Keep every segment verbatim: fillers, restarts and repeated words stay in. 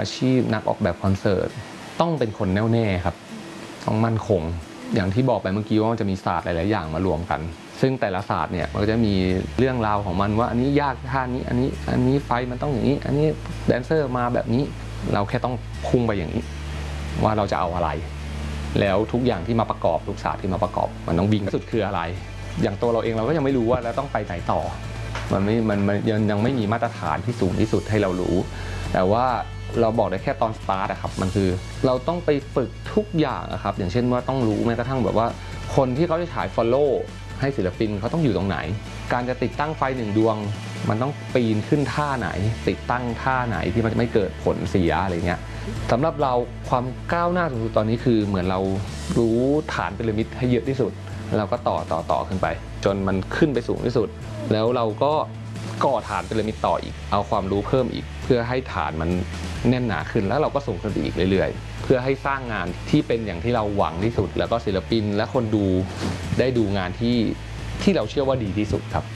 อาชีพนักออกแบบคอนเสิร์ตต้องเป็นคนแน่วแน่ครับต้องมั่นคงอย่างที่บอกไปเมื่อกี้ว่ามันจะมีศาสตร์หลายๆอย่างมารวมกันซึ่งแต่ละศาสตร์เนี่ยมันก็จะมีเรื่องราวของมันว่าอันนี้ยากท่านี้อันนี้อันนี้ไฟมันต้องอย่างนี้อันนี้แดนเซอร์มาแบบนี้เราแค่ต้องพุ่งไปอย่างนี้ว่าเราจะเอาอะไรแล้วทุกอย่างที่มาประกอบทุกศาสตร์ที่มาประกอบมันต้องวิ่งสุดคืออะไรอย่างตัวเราเองเราก็ยังไม่รู้ว่าเราต้องไปไหนต่อมันไม่มันมันยังยังไม่มีมาตรฐานที่สูงที่สุดให้เรารู้แต่ว่าเราบอกได้แค่ตอนสตาร์ทอะครับมันคือเราต้องไปฝึกทุกอย่างอะครับอย่างเช่นว่าต้องรู้แม้กระทั่งแบบว่าคนที่เขาจะฉาย follow ให้ศิลปินเขาต้องอยู่ตรงไหนการจะติดตั้งไฟหนึ่งดวงมันต้องปีนขึ้นท่าไหนติดตั้งท่าไหนที่มันจะไม่เกิดผลเสียอะไรเงี้ยสำหรับเราความก้าวหน้าสูงสุดตอนนี้คือเหมือนเรารู้ฐานพีระมิดให้เยอะที่สุดเราก็ต่อต่อต่อขึ้นไปจนมันขึ้นไปสูงที่สุดแล้วเราก็ก่อฐานพีระมิดต่ออีกเอาความรู้เพิ่มอีกเพื่อให้ฐานมันแน่นหนาขึ้นแล้วเราก็ส่งขึ้นไปอีกเรื่อยๆเพื่อให้สร้างงานที่เป็นอย่างที่เราหวังที่สุดแล้วก็ศิลปินและคนดูได้ดูงานที่ที่เราเชื่อว่าดีที่สุดครับ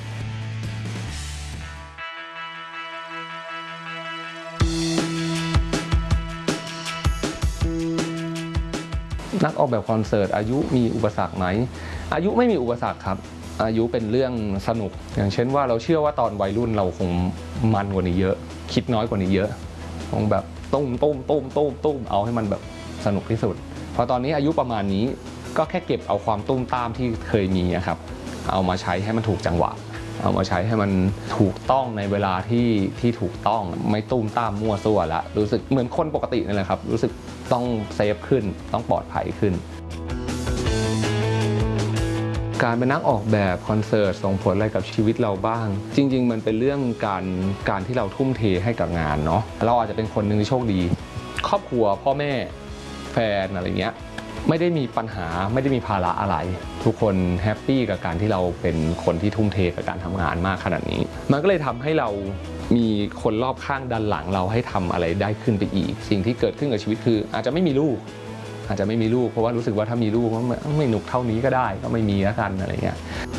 นักออกแบบคอนเสิร์ตอายุมีอุปสรรคไหมอายุไม่มีอุปสรรคครับอายุเป็นเรื่องสนุกอย่างเช่นว่าเราเชื่อว่าตอนวัยรุ่นเราคงมันกว่านี้เยอะคิดน้อยกว่านี้เยอะคงแบบตุ้มตุ้มตุ้มตุ้มตุ้มเอาให้มันแบบสนุกที่สุดพอตอนนี้อายุประมาณนี้ก็แค่เก็บเอาความตุ้มตามที่เคยมีครับเอามาใช้ให้มันถูกจังหวะเอามาใช้ให้มันถูกต้องในเวลาที่ที่ถูกต้องไม่ตุ้มตามมั่วซั่วละรู้สึกเหมือนคนปกตินั่นแหละครับรู้สึกต้องเซฟขึ้นต้องปลอดภัยขึ้นการเป็นนักออกแบบคอนเสิร์ตส่งผลอะไรกับชีวิตเราบ้างจริงๆมันเป็นเรื่องการการที่เราทุ่มเทให้กับงานเนาะเราอาจจะเป็นคนหนึ่งที่โชคดีครอบครัวพ่อแม่แฟนอะไรเงี้ยไม่ได้มีปัญหาไม่ได้มีภาระอะไรทุกคนแฮปปี้กับการที่เราเป็นคนที่ทุ่มเทกับการทำงานมากขนาดนี้มันก็เลยทำให้เรามีคนรอบข้างดันหลังเราให้ทำอะไรได้ขึ้นไปอีกสิ่งที่เกิดขึ้นกับชีวิตคืออาจจะไม่มีลูกอาจจะไม่มีลูกเพราะว่ารู้สึกว่าถ้ามีลูกมันไม่หนุกเท่านี้ก็ได้ก็ไม่มีแล้วกันอะไรเงี้ย